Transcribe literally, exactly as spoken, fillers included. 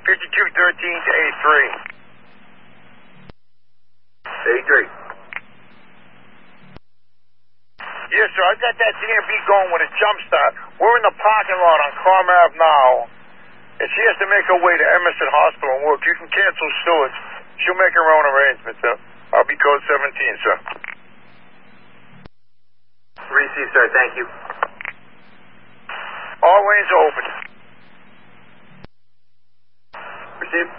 fifty-two thirteen to A three. A three. Yes, sir. I got that D M V going with a jump start. We're in the parking lot on Carm Ave now, and she has to make her way to Emerson Hospital and work. You can cancel Stewart's. She'll make her own arrangements, sir. I'll be code seventeen, sir. Received, sir. Thank you. All lanes are open. Received.